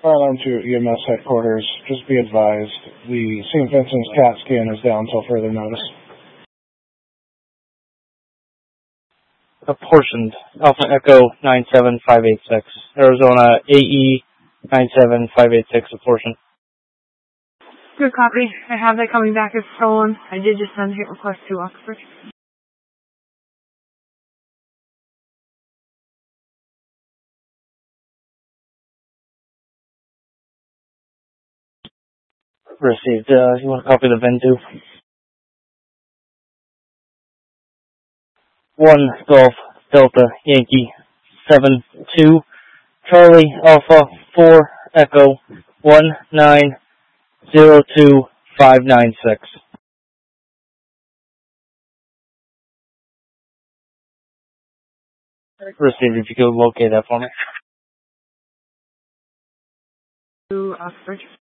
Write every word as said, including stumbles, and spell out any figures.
Fire alarm to E M S headquarters. Just be advised, the Saint Vincent's CAT scan is down until further notice. Apportioned. Alpha Echo nine seven five eight six. Arizona A E nine seven five eight six apportioned. Good copy. I have that coming back as stolen. I did just send a hit request to Oxford. Received. Uh, you want to copy the V I N too? one Golf Delta Yankee seven two Charlie Alpha four Echo one nine zero two five nine six. Received. If you could locate that for me. To Oxford.